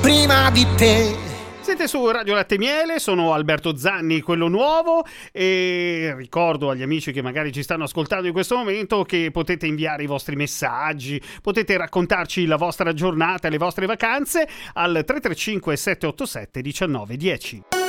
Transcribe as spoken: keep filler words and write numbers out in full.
prima di te. Siete su Radio Latte e Miele, sono Alberto Zanni, quello nuovo, e ricordo agli amici che magari ci stanno ascoltando in questo momento che potete inviare i vostri messaggi, potete raccontarci la vostra giornata e le vostre vacanze al tre tre cinque sette otto sette uno nove uno zero.